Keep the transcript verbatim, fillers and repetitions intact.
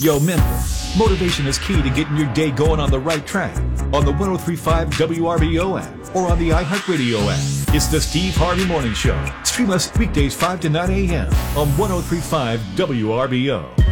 Yo, Memphis, motivation is key to getting your day going on the right track. On the one oh three point five W R B O app or on the iHeartRadio app. It's the Steve Harvey Morning Show. Stream us weekdays five to nine a m on one oh three point five W R B O.